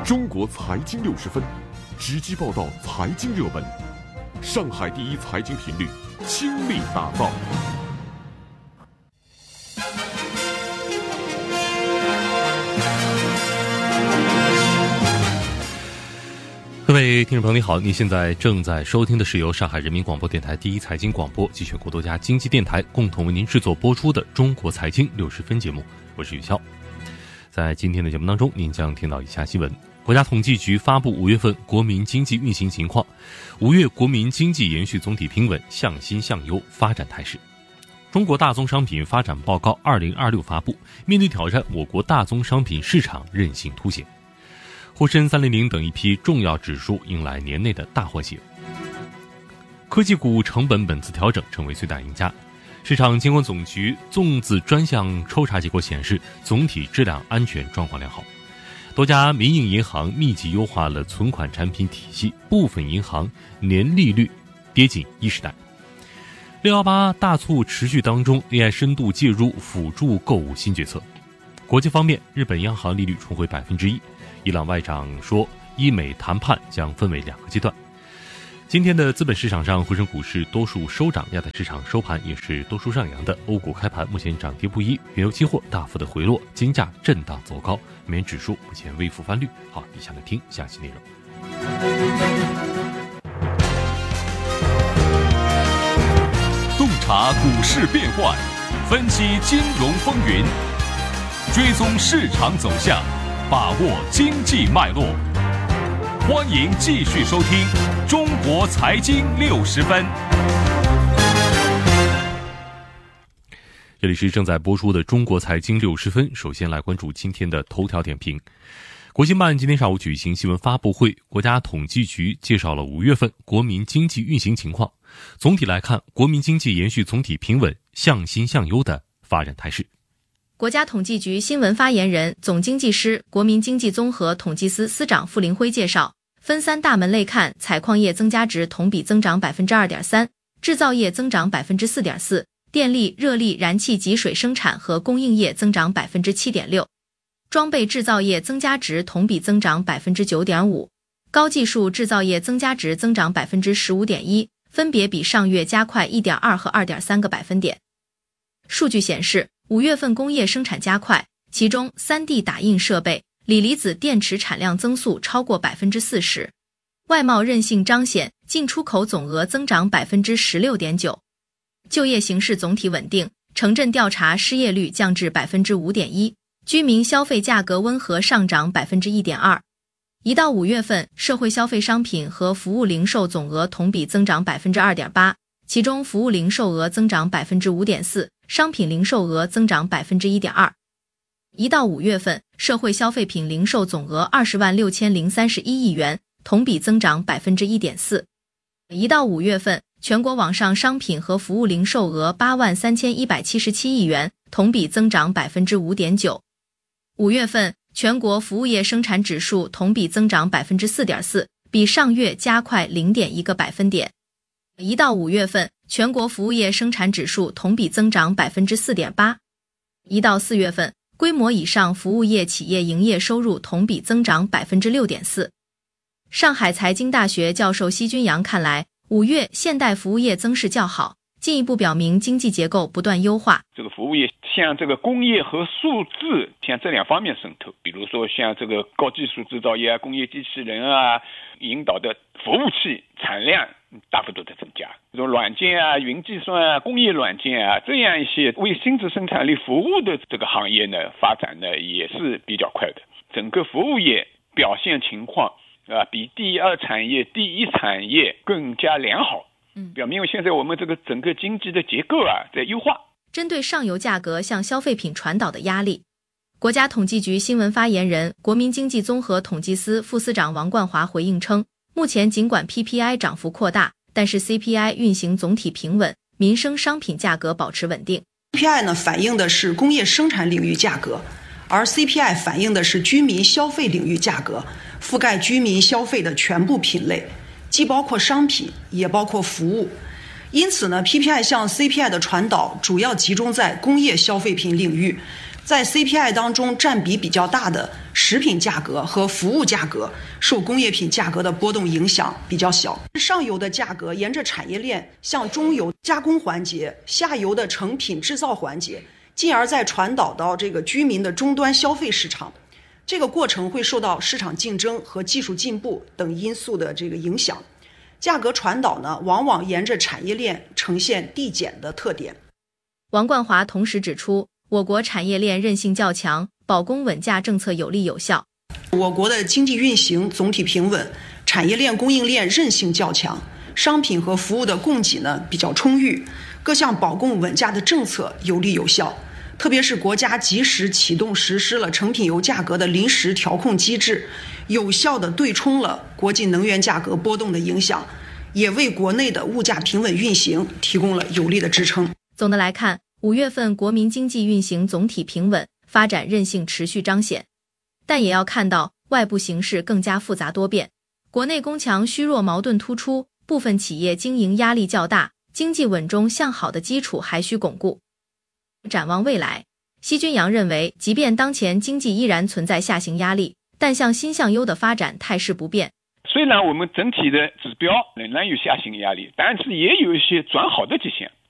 中国财经60分，直击报道财经热门，上海第一财经频率倾力打造。 各位听众朋友你好，你现在正在收听的是由上海人民广播电台第一财经广播及全国多家经济电台共同为您制作播出的中国财经60分节目，我是宇潇。在今天的节目当中，您将听到以下新闻。国家统计局发布5月份国民经济运行情况，5月国民经济延续总体平稳，向新向优发展态势。中国大宗商品发展报告2026发布，面对挑战，我国大宗商品市场韧性凸显。沪深300等一批重要指数迎来年内的大换血。科技股成本本次调整成为最大赢家。市场监管总局粽子专项抽查结果显示，总体质量安全状况良好。多家民营银行密集优化了存款产品体系，部分银行年利率跌近10代。618大促持续当中 ，AI 深度介入辅助购物新决策。国际方面，日本央行利率重回1%。伊朗外长说，伊美谈判将分为2个阶段。今天的资本市场上，沪深股市多数收涨，亚太市场收盘也是多数上扬的。欧股开盘目前涨跌不一，原油期货大幅的回落，金价震荡走高，美元指数目前微幅翻绿。好，以下来听详细内容。 洞察股市变幻，分析金融风云，追踪市场走向，把握经济脉络。欢迎继续收听中国财经60分。 这里是正在播出的中国财经60分。首先来关注今天的头条点评。国新办今天上午举行新闻发布会，国家统计局介绍了5月份国民经济运行情况。总体来看，国民经济延续总体平稳、向新向优的发展态势。 国家统计局新闻发言人、总经济师、国民经济综合统计司司长傅林辉介绍，分3大门类看，采矿业增加值同比增长 2.3%， 制造业增长 4.4%， 电力、热力、燃气及水生产和供应业增长 7.6%， 装备制造业增加值同比增长 9.5%， 高技术制造业增加值增长 15.1%， 分别比上月加快 1.2 和 2.3个百分点。数据显示，5月份工业生产加快，其中 3D 打印设备、锂离子电池产量增速超过 40%， 外贸韧性彰显，进出口总额增长 16.9%。 就业形势总体稳定，城镇调查失业率降至 5.1%， 居民消费价格温和上涨 1.2%。 1到5月份，社会消费商品和服务零售总额同比增长 2.8%， 其中服务零售额增长 5.4%， 商品零售额增长 1.2%。 1到5月份，社会消费品零售总额20.6031亿元，同比增长 1.4%。 1到5月份，全国网上商品和服务零售额83177亿元，同比增长 5.9%。 5月份，全国服务业生产指数同比增长 4.4%， 比上月加快 0.1个百分点。1到5月份，全国服务业生产指数同比增长 4.8%。 1到4月份，规模以上服务业企业营业收入同比增长 6.4%。 上海财经大学教授奚君阳看来，5月现代服务业增势较好，进一步表明经济结构不断优化。 这个服务业像这个工业和数字，像这2方面渗透，比如说像这个高技术制造业啊、工业机器人啊，引导的服务器产量大幅度的增加，这种软件啊、云计算啊、工业软件啊，这样一些为新质生产力服务的这个行业呢，发展呢也是比较快的。整个服务业表现情况比第2产业、第1产业更加良好，表明现在我们这个整个经济的结构在优化。 针对上游价格向消费品传导的压力，国家统计局新闻发言人、国民经济综合统计司副司长王冠华回应称，目前尽管 PPI 涨幅扩大，但是 CPI 运行总体平稳，民生商品价格保持稳定。 PPI 呢反映的是工业生产领域价格，而 CPI 反映的是居民消费领域价格，覆盖居民消费的全部品类，既包括商品也包括服务。因此呢 PPI 向 CPI 的传导主要集中在工业消费品领域， 在 CPI 当中占比比较大的食品价格和服务价格受工业品价格的波动影响比较小。上游的价格沿着产业链向中游加工环节、下游的成品制造环节，进而再传导到这个居民的终端消费市场。这个过程会受到市场竞争和技术进步等因素的这个影响。价格传导呢，往往沿着产业链呈现递减的特点。 王冠华同时指出，我国产业链韧性较强，保供稳价政策有力有效。 我国的经济运行总体平稳，产业链供应链韧性较强，商品和服务的供给呢比较充裕，各项保供稳价的政策有力有效。特别是国家及时启动实施了成品油价格的临时调控机制，有效地对冲了国际能源价格波动的影响，也为国内的物价平稳运行提供了有力的支撑。 总的来看，5月份国民经济运行总体平稳，发展韧性持续彰显。但也要看到外部形势更加复杂多变，国内供强虚弱矛盾突出，部分企业经营压力较大，经济稳中向好的基础还需巩固。展望未来，奚君阳认为，即便当前经济依然存在下行压力，但向新向优的发展态势不变。 虽然我们整体的指标仍然有下行压力，但是也有一些转好的迹象。